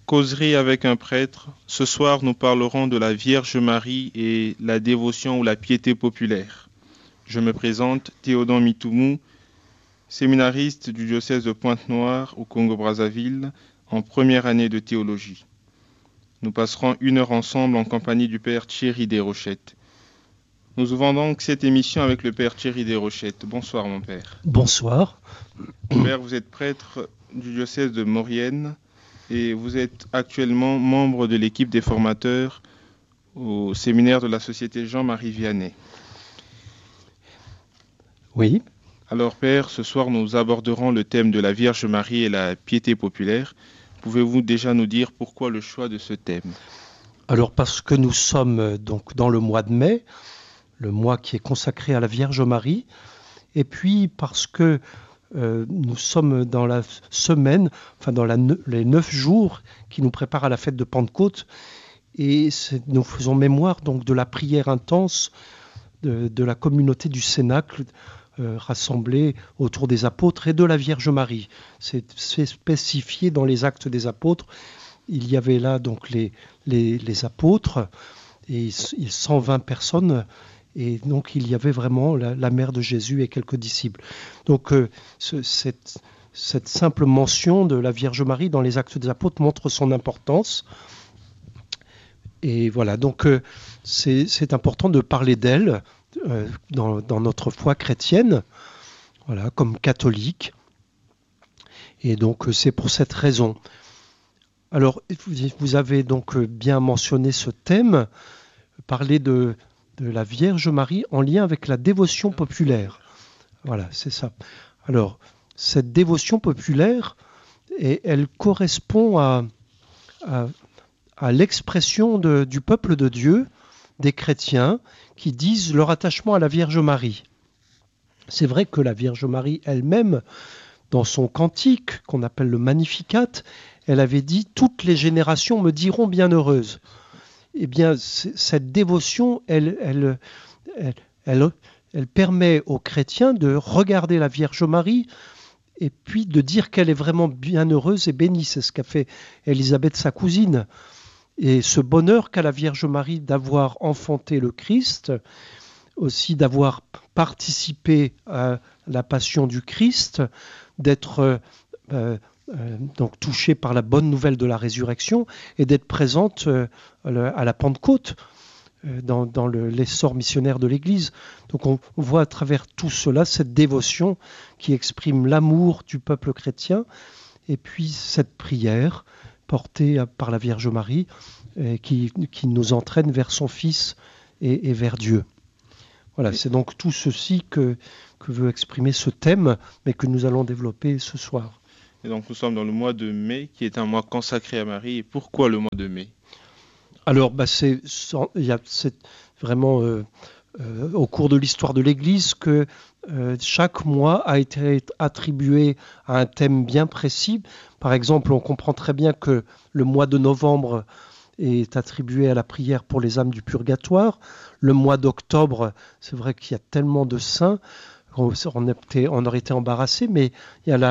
Causerie avec un prêtre. Ce soir, nous parlerons de la Vierge Marie et la dévotion ou la piété populaire. Je me présente, Théodore Mitoumou, séminariste du diocèse de Pointe-Noire au Congo-Brazzaville, en première année de théologie. Nous passerons 1 heure ensemble en compagnie du Père Thierry Desrochettes. Nous ouvrons donc cette émission avec le Père Thierry Desrochettes. Bonsoir mon Père. Bonsoir. Père, vous êtes prêtre du diocèse de Maurienne et vous êtes actuellement membre de l'équipe des formateurs au séminaire de la Société Jean-Marie Vianney. Oui. Alors Père, ce soir nous aborderons le thème de la Vierge Marie et la piété populaire. Pouvez-vous déjà nous dire pourquoi le choix de ce thème ? Alors parce que nous sommes donc dans le mois de mai, le mois qui est consacré à la Vierge Marie, et puis parce que nous sommes dans la semaine, enfin dans les 9 jours qui nous préparent à la fête de Pentecôte, et nous faisons mémoire donc de la prière intense de la communauté du Cénacle rassemblée autour des apôtres et de la Vierge Marie. C'est spécifié dans les Actes des Apôtres. Il y avait là donc les apôtres et 120 personnes. Et donc, il y avait vraiment la mère de Jésus et quelques disciples. Donc, cette simple mention de la Vierge Marie dans les Actes des Apôtres montre son importance. Et voilà, donc c'est important de parler d'elle dans notre foi chrétienne, voilà, comme catholique. Et donc, c'est pour cette raison. Alors, vous avez donc bien mentionné ce thème, parler de la Vierge Marie en lien avec la dévotion populaire. Voilà, c'est ça. Alors, cette dévotion populaire, elle correspond à l'expression du peuple de Dieu, des chrétiens, qui disent leur attachement à la Vierge Marie. C'est vrai que la Vierge Marie elle-même, dans son cantique, qu'on appelle le Magnificat, elle avait dit « Toutes les générations me diront bienheureuse ». Eh bien, cette dévotion, elle permet aux chrétiens de regarder la Vierge Marie et puis de dire qu'elle est vraiment bienheureuse et bénie. C'est ce qu'a fait Élisabeth, sa cousine. Et ce bonheur qu'a la Vierge Marie d'avoir enfanté le Christ, aussi d'avoir participé à la passion du Christ, d'être donc touchée par la bonne nouvelle de la résurrection et d'être présente à la Pentecôte dans l'essor missionnaire de l'Église. Donc on voit à travers tout cela cette dévotion qui exprime l'amour du peuple chrétien et puis cette prière portée par la Vierge Marie qui nous entraîne vers son Fils et vers Dieu. Voilà, c'est donc tout ceci que veut exprimer ce thème, mais que nous allons développer ce soir. Et donc nous sommes dans le mois de mai, qui est un mois consacré à Marie. Et pourquoi le mois de mai ? Alors, c'est vraiment au cours de l'histoire de l'Église que chaque mois a été attribué à un thème bien précis. Par exemple, on comprend très bien que le mois de novembre est attribué à la prière pour les âmes du purgatoire. Le mois d'octobre, c'est vrai qu'il y a tellement de saints, on aurait été embarrassé, mais il y a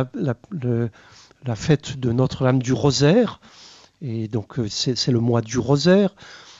la fête de Notre-Dame du Rosaire, et donc c'est le mois du Rosaire.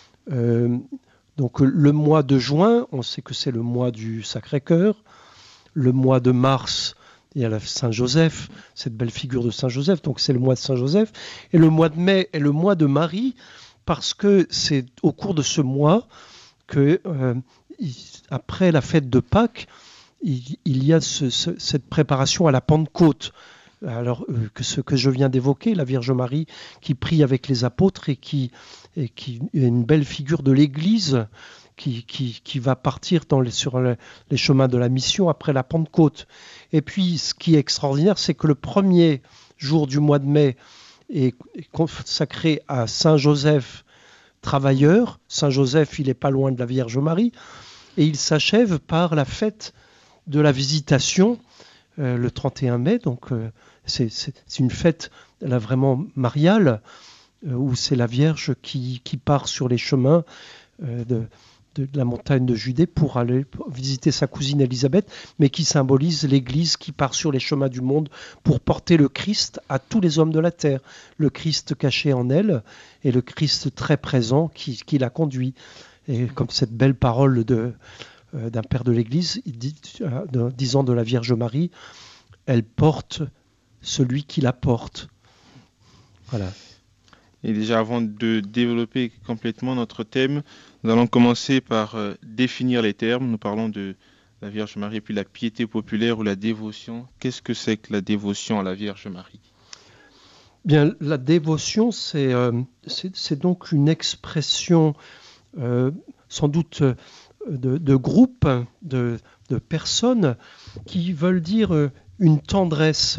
Donc le mois de juin, on sait que c'est le mois du Sacré-Cœur. Le mois de mars, il y a la Saint-Joseph, cette belle figure de Saint-Joseph, donc c'est le mois de Saint-Joseph. Et le mois de mai est le mois de Marie, parce que c'est au cours de ce mois que, après la fête de Pâques, il y a cette préparation à la Pentecôte. Alors que ce que je viens d'évoquer, la Vierge Marie qui prie avec les apôtres et qui est une belle figure de l'Église qui va partir sur les chemins de la mission après la Pentecôte. Et puis ce qui est extraordinaire, c'est que le premier jour du mois de mai est consacré à Saint Joseph travailleur. Saint Joseph, il n'est pas loin de la Vierge Marie, et il s'achève par la fête de la Visitation, le 31 mai, donc c'est une fête là, vraiment mariale, où c'est la Vierge qui part sur les chemins de la montagne de Judée pour aller visiter sa cousine Élisabeth, mais qui symbolise l'Église qui part sur les chemins du monde pour porter le Christ à tous les hommes de la terre. Le Christ caché en elle et le Christ très présent qui la conduit. Et comme cette belle parole d'un père de l'Église disant de la Vierge Marie, elle porte celui qui la porte. Voilà. Et déjà, avant de développer complètement notre thème, nous allons commencer par définir les termes. Nous parlons de la Vierge Marie et puis la piété populaire ou la dévotion. Qu'est-ce que c'est que la dévotion à la Vierge Marie ? Bien, la dévotion, c'est donc une expression sans doute de groupe, de personnes qui veulent dire une tendresse.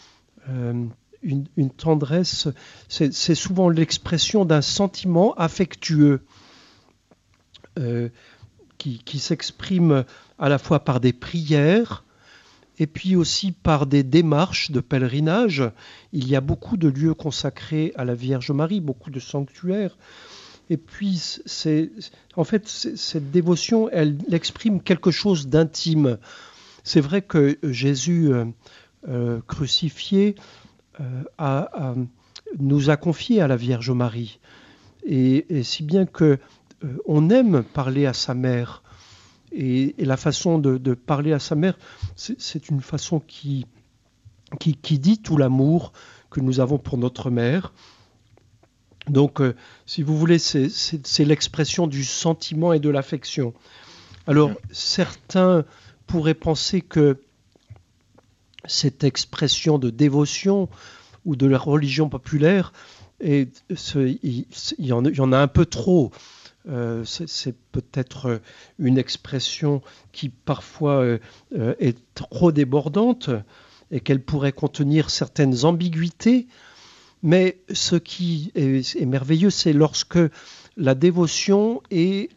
Une tendresse, c'est souvent l'expression d'un sentiment affectueux qui s'exprime à la fois par des prières et puis aussi par des démarches de pèlerinage. Il y a beaucoup de lieux consacrés à la Vierge Marie, beaucoup de sanctuaires. Et puis, cette dévotion, elle exprime quelque chose d'intime. C'est vrai que Jésus crucifié nous a confié à la Vierge Marie. Et si bien que on aime parler à sa mère. Et la façon de parler à sa mère, c'est une façon qui dit tout l'amour que nous avons pour notre mère. Donc, si vous voulez, c'est l'expression du sentiment et de l'affection. Alors, certains pourraient penser que cette expression de dévotion ou de la religion populaire, il y en a un peu trop. C'est peut-être une expression qui parfois est trop débordante et qu'elle pourrait contenir certaines ambiguïtés. Mais ce qui est merveilleux, c'est lorsque la dévotion et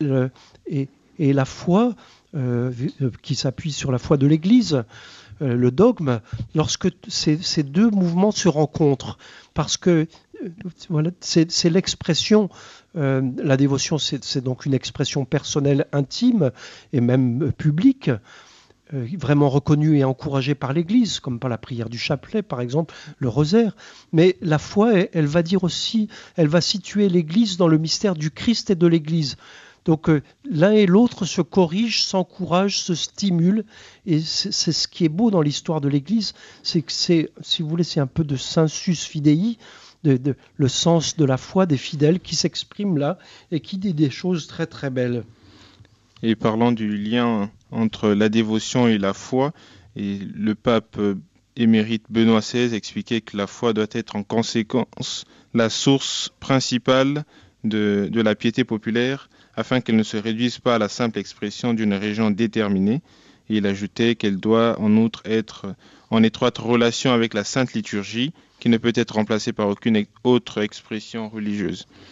la foi, qui s'appuie sur la foi de l'Église, le dogme, lorsque ces deux mouvements se rencontrent. Parce que voilà, c'est l'expression, la dévotion, c'est donc une expression personnelle, intime et même publique, vraiment reconnue et encouragée par l'Église, comme par la prière du chapelet, par exemple, le rosaire. Mais la foi, elle va dire aussi, elle va situer l'Église dans le mystère du Christ et de l'Église. Donc l'un et l'autre se corrigent, s'encouragent, se stimulent, et c'est ce qui est beau dans l'histoire de l'Église, c'est que si vous voulez, c'est un peu de sensus fidei, le sens de la foi des fidèles qui s'exprime là et qui dit des choses très très belles. Et parlant du lien entre la dévotion et la foi, et le pape émérite Benoît XVI expliquait que la foi doit être en conséquence la source principale de la piété populaire, afin qu'elle ne se réduise pas à la simple expression d'une région déterminée. Et il ajoutait qu'elle doit en outre être en étroite relation avec la Sainte Liturgie, qui ne peut être remplacée par aucune autre expression religieuse.